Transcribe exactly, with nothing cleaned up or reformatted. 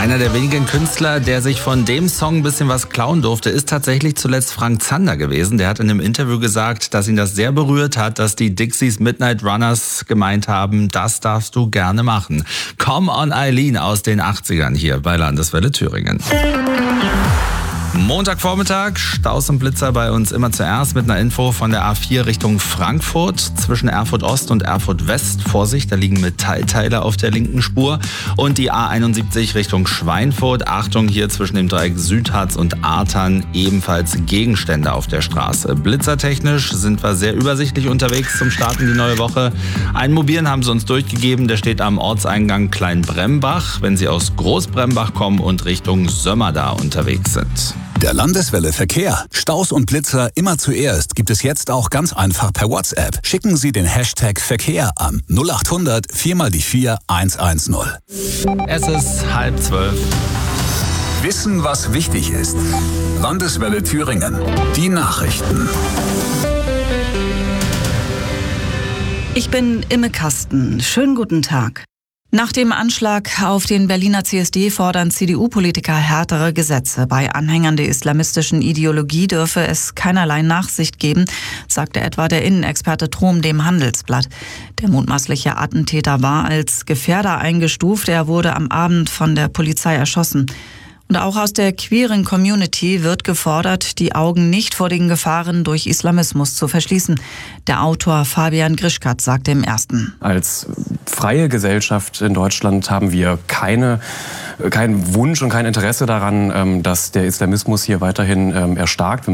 Einer der wenigen Künstler, der sich von dem Song ein bisschen was klauen durfte, ist tatsächlich zuletzt Frank Zander gewesen. Der hat in einem Interview gesagt, dass ihn das sehr berührt hat, dass die Dixies Midnight Runners gemeint haben, das darfst du gerne machen. Come on Eileen aus den achtzigern hier bei Landeswelle Thüringen. Montagvormittag, Staus und Blitzer bei uns immer zuerst mit einer Info von der A vier Richtung Frankfurt. Zwischen Erfurt Ost und Erfurt West, Vorsicht, da liegen Metallteile auf der linken Spur. Und die A einundsiebzig Richtung Schweinfurt. Achtung, hier zwischen dem Dreieck Südharz und Artern ebenfalls Gegenstände auf der Straße. Blitzertechnisch sind wir sehr übersichtlich unterwegs zum Start in die neue Woche. Einen mobilen haben sie uns durchgegeben, der steht am Ortseingang Kleinbrembach, wenn Sie aus Großbrembach kommen und Richtung Sömmerda unterwegs sind. Der Landeswelle Verkehr. Staus und Blitzer immer zuerst gibt es jetzt auch ganz einfach per WhatsApp. Schicken Sie den Hashtag Verkehr an null acht hundert vier mal die vier eins eins null. Es ist halb zwölf. Wissen, was wichtig ist. Landeswelle Thüringen. Die Nachrichten. Ich bin Imme Kasten. Schönen guten Tag. Nach dem Anschlag auf den Berliner C S D fordern C D U-Politiker härtere Gesetze. Bei Anhängern der islamistischen Ideologie dürfe es keinerlei Nachsicht geben, sagte etwa der Innenexperte Trom dem Handelsblatt. Der mutmaßliche Attentäter war als Gefährder eingestuft. Er wurde am Abend von der Polizei erschossen. Und auch aus der queeren Community wird gefordert, die Augen nicht vor den Gefahren durch Islamismus zu verschließen. Der Autor Fabian Grischkat sagte im Ersten: Als freie Gesellschaft in Deutschland haben wir keine, keinen Wunsch und kein Interesse daran, dass der Islamismus hier weiterhin erstarkt.